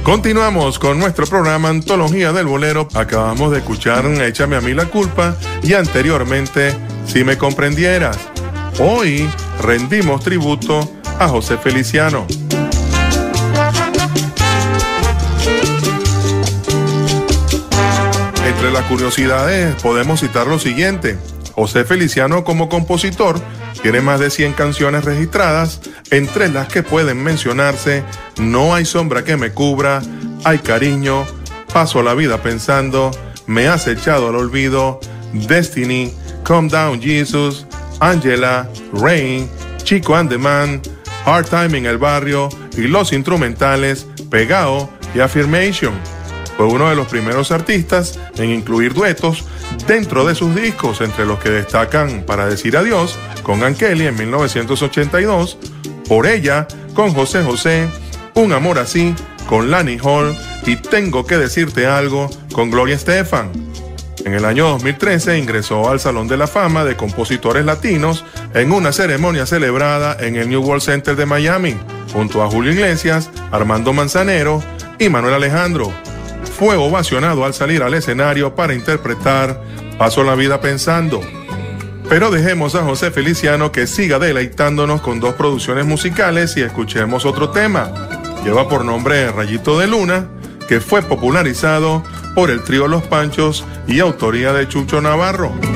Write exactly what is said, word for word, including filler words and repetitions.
Continuamos con nuestro programa Antología del Bolero. Acabamos de escuchar Échame a mí la culpa y anteriormente Si me comprendieras. Hoy rendimos tributo a José Feliciano. Entre las curiosidades podemos citar lo siguiente. José Feliciano como compositor tiene más de cien canciones registradas, entre las que pueden mencionarse No hay sombra que me cubra, Hay cariño, Paso la vida pensando, Me has echado al olvido, Destiny, Calm Down Jesus, Angela, Rain, Chico and the Man, Hard Time en el Barrio y los instrumentales Pegao y Affirmation. Fue uno de los primeros artistas en incluir duetos dentro de sus discos, entre los que destacan Para decir adiós con Ann Kelly en mil novecientos ochenta y dos, Por ella con José José, Un amor así con Lani Hall y Tengo que decirte algo con Gloria Estefan. En el año dos mil trece ingresó al Salón de la Fama de Compositores Latinos en una ceremonia celebrada en el New World Center de Miami, junto a Julio Iglesias, Armando Manzanero y Manuel Alejandro. Fue ovacionado al salir al escenario para interpretar Paso la vida pensando. Pero dejemos a José Feliciano que siga deleitándonos con dos producciones musicales y escuchemos otro tema. Lleva por nombre Rayito de Luna, que fue popularizado por el trío Los Panchos y autoría de Chucho Navarro.